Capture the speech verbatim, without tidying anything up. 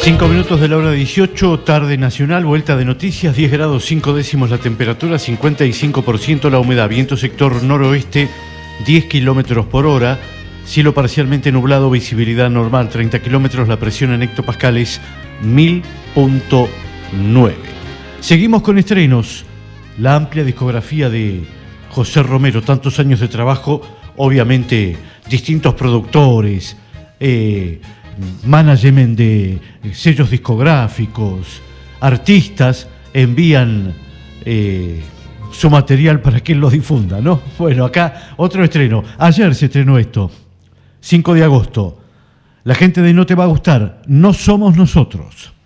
Cinco minutos de la hora dieciocho, tarde nacional, vuelta de noticias, diez grados cinco décimos la temperatura, cincuenta y cinco por ciento la humedad, viento sector noroeste, diez kilómetros por hora, cielo parcialmente nublado, visibilidad normal, treinta kilómetros, la presión en hectopascales, mil punto nueve. Seguimos con estrenos, la amplia discografía de José Romero, tantos años de trabajo, obviamente distintos productores, eh, management de sellos discográficos, artistas envían eh, su material para que él lo difunda, ¿no? Bueno, acá otro estreno. Ayer se estrenó esto, cinco de agosto. La gente de No Te Va a Gustar, No Somos Nosotros.